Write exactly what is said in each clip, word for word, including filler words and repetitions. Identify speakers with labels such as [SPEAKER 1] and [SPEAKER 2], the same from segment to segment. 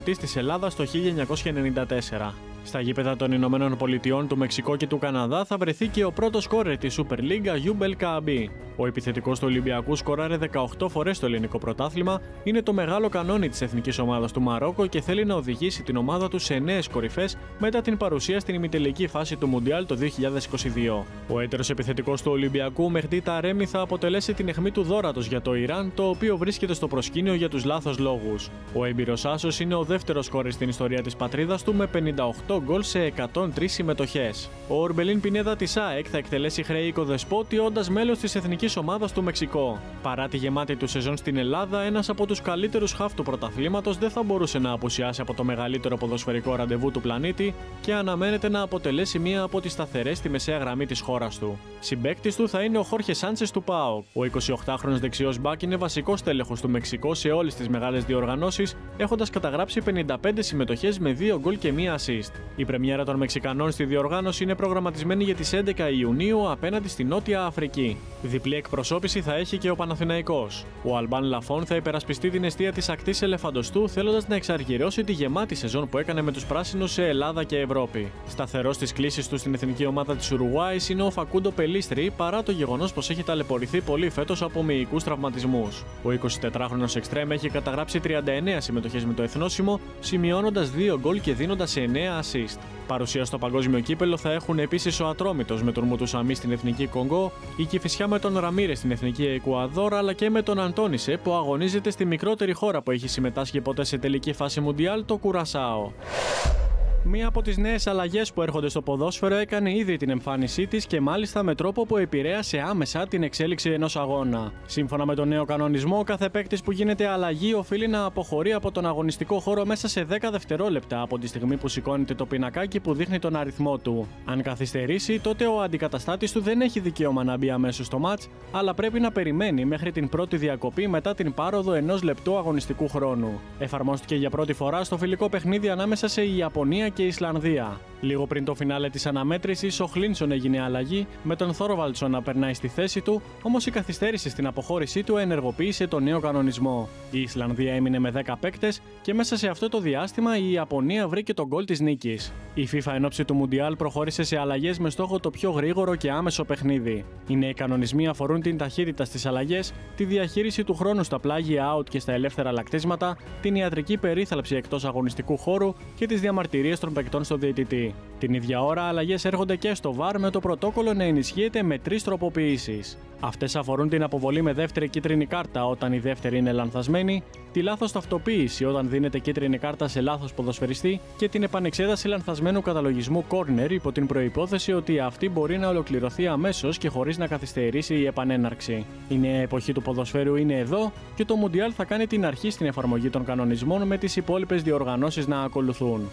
[SPEAKER 1] της Ελλάδας το χίλια εννιακόσια ενενήντα τέσσερα. Στα γήπεδα των Ηνωμένων Πολιτειών, του Μεξικό και του Καναδά θα βρεθεί και ο πρώτος σκόρερ της Super League, Ayub El Kaabi. Ο επιθετικός του Ολυμπιακού σκοράρε δεκαοκτώ φορές στο ελληνικό πρωτάθλημα, είναι το μεγάλο κανόνι της εθνικής ομάδας του Μαρόκο και θέλει να οδηγήσει την ομάδα του σε νέες κορυφές μετά την παρουσία στην ημιτελική φάση του Μουντιάλ το δύο χιλιάδες είκοσι δύο. Ο έτερος επιθετικός του Ολυμπιακού, Μεχντί Ταρέμι, θα αποτελέσει την αιχμή του δώρατος για το Ιράν, το οποίο βρίσκεται στο προσκήνιο για τους λάθος λόγους. Ο έμπειρος άσος είναι ο δεύτερος σκόρερ στην ιστορία της πατρίδας του με πενήντα οκτώ γκολ σε εκατόν τρεις συμμετοχές. Ο Ορμπελίν Πινέδα της ΑΕΚ θα εκτελέσει χρέη οικοδεσπότη όντας μέλος της εθνικής ομάδας του Μεξικό. Παρά τη γεμάτη του σεζόν στην Ελλάδα, ένας από τους καλύτερους χαφ του πρωταθλήματος δεν θα μπορούσε να απουσιάσει από το μεγαλύτερο ποδοσφαιρικό ραντεβού του πλανήτη και αναμένεται να αποτελέσει μία από τις σταθερές στη μεσαία γραμμή της χώρας του. Συμπαίκτης του θα είναι ο Χόρχε Σάντσες του ΠΑΟΚ. Ο εικοσιοκτάχρονος δεξιός μπακ είναι βασικός τέλεχος του Μεξικό σε όλες τις μεγάλες διοργανώσεις, έχοντας καταγράψει πενήντα πέντε συμμετοχές με δύο γκολ και μία assist. Η πρεμιέρα των Μεξικανών στη διοργάνωση είναι προγραμματισμένη για τις έντεκα Ιουνίου απέναντι στη Νότια Αφρική. Διπλή εκπροσώπηση θα έχει και ο Παναθηναϊκός. Ο Αλμπάν Λαφών θα υπερασπιστεί την εστία της ακτής ελεφαντοστού, θέλοντας να εξαργυρώσει τη γεμάτη σεζόν που έκανε με τους πράσινους σε Ελλάδα και Ευρώπη. Σταθερός στις κλήσεις του στην εθνική ομάδα της Ουρουγουάης είναι ο Φακούντο Πελίστρι, παρά το γεγονός πως έχει ταλαιπωρηθεί πολύ φέτος από μυϊκούς τραυματισμούς. Ο εικοσιτετράχρονος εξτρέμ έχει καταγράψει τριάντα εννέα συμμετοχές με το εθνόσημο, σημειώνοντας δύο γκολ και δίνοντας εννέα assist. Παρουσία στο παγκόσμιο κύπελο θα έχουν επίσης ο Ατρόμητος με τον Μουτουσαμί στην εθνική Κονγκό, η Κηφισιά με τον Ραμίρε στην εθνική Εκουαδόρ, αλλά και με τον Αντώνισε που αγωνίζεται στη μικρότερη χώρα που έχει συμμετάσχει ποτέ σε τελική φάση Μουντιάλ, το Κουρασάο. Μία από τις νέες αλλαγές που έρχονται στο ποδόσφαιρο έκανε ήδη την εμφάνισή της και μάλιστα με τρόπο που επηρέασε άμεσα την εξέλιξη ενός αγώνα. Σύμφωνα με τον νέο κανονισμό, κάθε παίκτης που γίνεται αλλαγή οφείλει να αποχωρεί από τον αγωνιστικό χώρο μέσα σε δέκα δευτερόλεπτα από τη στιγμή που σηκώνεται το πινακάκι που δείχνει τον αριθμό του. Αν καθυστερήσει, τότε ο αντικαταστάτης του δεν έχει δικαίωμα να μπει αμέσως στο μάτς, αλλά πρέπει να περιμένει μέχρι την πρώτη διακοπή μετά την πάροδο ενός λεπτού αγωνιστικού χρόνου. Εφαρμόστηκε για πρώτη φορά στο φιλικό παιχνίδι ανάμεσα σε Ιαπωνία και Ισλανδία. Λίγο πριν το φινάλε της αναμέτρησης, ο Χλίνσον έγινε αλλαγή, με τον Θόρβαλτσον να περνάει στη θέση του, όμως η καθυστέρηση στην αποχώρησή του ενεργοποίησε τον νέο κανονισμό. Η Ισλανδία έμεινε με δέκα παίκτες και μέσα σε αυτό το διάστημα η Ιαπωνία βρήκε τον γκολ της νίκης. Η FIFA εν ώψη του Μουντιάλ προχώρησε σε αλλαγές με στόχο το πιο γρήγορο και άμεσο παιχνίδι. Οι νέοι κανονισμοί αφορούν την ταχύτητα στις αλλαγές, τη διαχείριση του χρόνου στα πλάγια out και στα ελεύθερα λακτίσματα, την ιατρική περίθαλψη εκτός αγωνιστικού χώρου και τις διαμαρτυρίες των παικτών στο διαιτητή. Την ίδια ώρα, αλλαγές έρχονται και στο βαρ με το πρωτόκολλο να ενισχύεται με τρεις τροποποιήσεις. Αυτές αφορούν την αποβολή με δεύτερη κίτρινη κάρτα όταν η δεύτερη είναι λανθασμένη, τη λάθος ταυτοποίηση όταν δίνεται κίτρινη κάρτα σε λάθος ποδοσφαιριστή και την επανεξέταση λανθασμένου καταλογισμού corner υπό την προϋπόθεση ότι αυτή μπορεί να ολοκληρωθεί αμέσως και χωρίς να καθυστερήσει η επανέναρξη. Η νέα εποχή του ποδοσφαίρου είναι εδώ και το Μουντιάλ θα κάνει την αρχή στην εφαρμογή των κανονισμών με τις υπόλοιπες διοργανώσεις να ακολουθούν.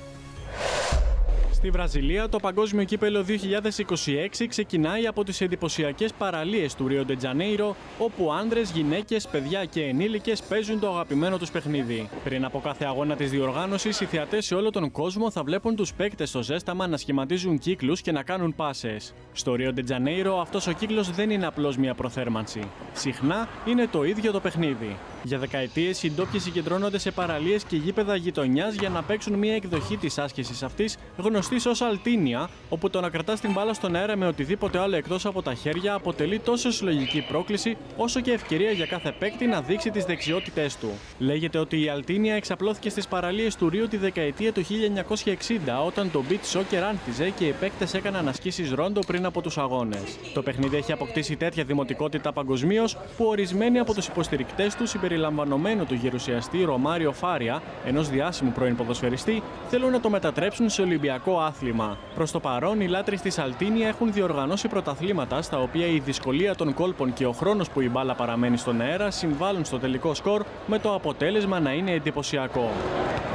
[SPEAKER 1] Στη Βραζιλία, το Παγκόσμιο Κύπελλο δύο χιλιάδες είκοσι έξι ξεκινάει από τις εντυπωσιακές παραλίες του Ρίο ντε Τζανέιρο, όπου άντρες, γυναίκες, παιδιά και ενήλικες παίζουν το αγαπημένο τους παιχνίδι. Πριν από κάθε αγώνα της διοργάνωσης, οι θεατές σε όλο τον κόσμο θα βλέπουν τους παίκτες στο ζέσταμα να σχηματίζουν κύκλους και να κάνουν πάσες. Στο Ρίο ντε Τζανέιρο, αυτός ο κύκλος δεν είναι απλώς μια προθέρμανση. Συχνά είναι το ίδιο το παιχνίδι. Για δεκαετίες, οι ντόπιοι συγκεντρώνονται σε παραλίες και γήπεδα γειτονιάς για να παίξουν μια εκδοχή της άσκησης αυτής, γνωστή ως αλτίνια, όπου το να κρατάς την μπάλα στον αέρα με οτιδήποτε άλλο εκτός από τα χέρια αποτελεί τόσο συλλογική πρόκληση, όσο και ευκαιρία για κάθε παίκτη να δείξει τις δεξιότητές του. Λέγεται ότι η αλτίνια εξαπλώθηκε στις παραλίες του Ρίου τη δεκαετία του χίλια εννιακόσια εξήντα, όταν το beach soccer άνθιζε και οι παίκτες έκαναν ασκήσεις ρόντο πριν από τους αγώνες. Το παιχνίδι έχει αποκτήσει τέτοια δημοτικότητα παγκοσμίως, που ορισμένοι από τους υποστηρικτές του, συμπεριλαμβανομένου του γερουσιαστή Ρωμάριο Φάρια, ενός διάσημου πρώην ποδοσφαιριστή, θέλουν να το μετατρέψουν σε Ολυμπιακό άθλημα. Προς το παρόν, οι λάτρεις της αλτίνια έχουν διοργανώσει πρωταθλήματα, στα οποία η δυσκολία των κόλπων και ο χρόνος που η μπάλα παραμένει στον αέρα συμβάλλουν στο τελικό σκορ, με το αποτέλεσμα να είναι εντυπωσιακό.